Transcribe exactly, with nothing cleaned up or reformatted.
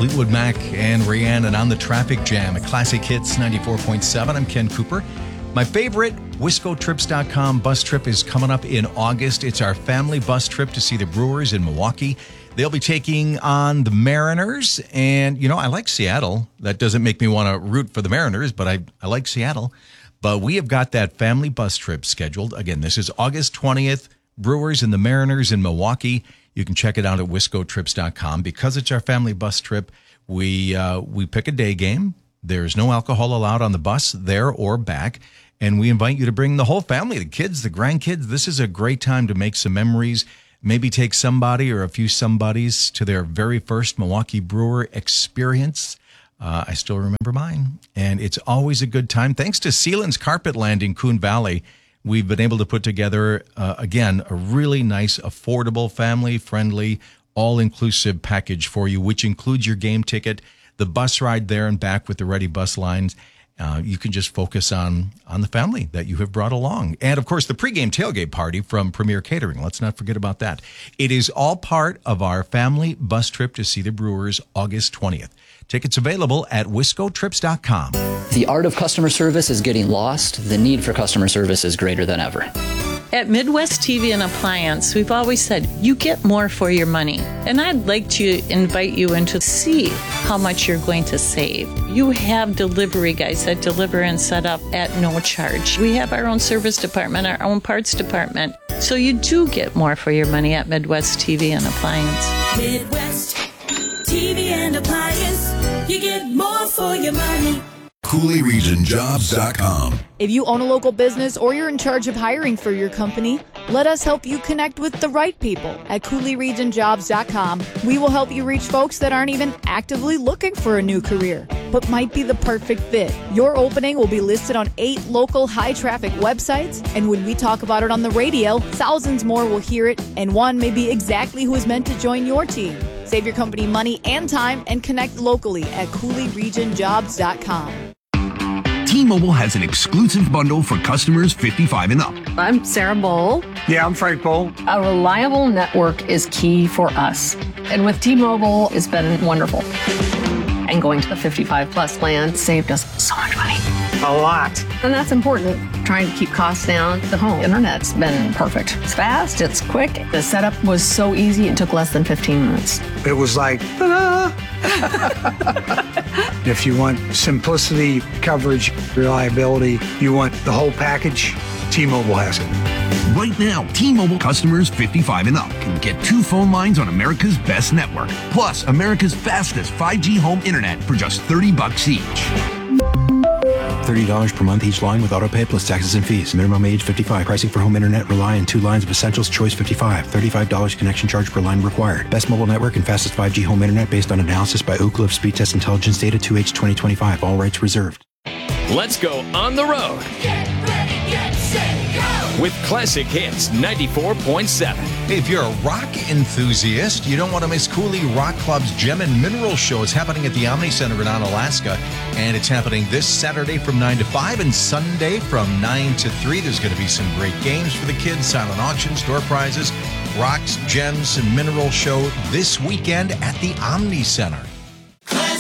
Fleetwood Mac and Rhiannon on the Traffic Jam at Classic Hits ninety-four point seven. I'm Ken Cooper. My favorite Wisco Trips dot com bus trip is coming up in August. It's our family bus trip to see the Brewers in Milwaukee. They'll be taking on the Mariners. And, you know, I like Seattle. That doesn't make me want to root for the Mariners, but I, I like Seattle. But we have got that family bus trip scheduled. Again, this is August twentieth. Brewers and the Mariners in Milwaukee. You can check it out at Wisco Trips dot com. Because it's our family bus trip, we uh, we pick a day game. There's no alcohol allowed on the bus there or back. And we invite you to bring the whole family, the kids, the grandkids. This is a great time to make some memories. Maybe take somebody or a few somebodies to their very first Milwaukee Brewer experience. Uh, I still remember mine. And it's always a good time. Thanks to Sealands Carpet Land in Coon Valley, we've been able to put together, uh, again, a really nice, affordable, family-friendly, all-inclusive package for you, which includes your game ticket, the bus ride there and back with the Ready Bus Lines. Uh, you can just focus on on the family that you have brought along. And, of course, the pregame tailgate party from Premier Catering. Let's not forget about that. It is all part of our family bus trip to see the Brewers August twentieth. Tickets available at Wisco Trips dot com. The art of customer service is getting lost. The need for customer service is greater than ever. At Midwest T V and Appliance, we've always said, you get more for your money. And I'd like to invite you in to see how much you're going to save. You have delivery guys that deliver and set up at no charge. We have our own service department, our own parts department. So you do get more for your money at Midwest T V and Appliance. Midwest T V and Appliance, you get more for your money. Cooley Region Jobs dot com. If you own a local business or you're in charge of hiring for your company, let us help you connect with the right people at Cooley Region Jobs dot com. We will help you reach folks that aren't even actively looking for a new career, but might be the perfect fit. Your opening will be listed on eight local high-traffic websites, and when we talk about it on the radio, thousands more will hear it, and one may be exactly who is meant to join your team. Save your company money and time and connect locally at Cooley Region Jobs dot com. T-Mobile has an exclusive bundle for customers fifty-five and up. I'm Sarah Bowl. Yeah, I'm Frank Bowl. A reliable network is key for us. And with T-Mobile, it's been wonderful. And going to the fifty-five plus plan saved us so much money. A lot. And that's important. Trying to keep costs down. The home internet's been perfect. It's fast, it's quick. The setup was so easy, it took less than fifteen minutes. It was like, ta-da! If you want simplicity, coverage, reliability, you want the whole package, T-Mobile has it. Right now, T-Mobile customers fifty-five and up can get two phone lines on America's best network, plus America's fastest five G home internet for just thirty bucks each. thirty dollars per month each line with autopay plus taxes and fees. Minimum age fifty-five. Pricing for home internet rely on two lines of Essentials Choice fifty-five. thirty-five dollars connection charge per line required. Best mobile network and fastest five G home internet based on analysis by Ookla of Speed Test Intelligence Data two H twenty twenty-five. All rights reserved. Let's go on the road. Get ready, get set, go! With Classic Hits ninety-four point seven. If you're a rock enthusiast, you don't want to miss Cooley Rock Club's Gem and Mineral Show. It's happening at the Omni Center in Onalaska, and it's happening this Saturday from nine to five and Sunday from nine to three. There's going to be some great games for the kids, silent auctions, door prizes, rocks, gems, and mineral show this weekend at the Omni Center.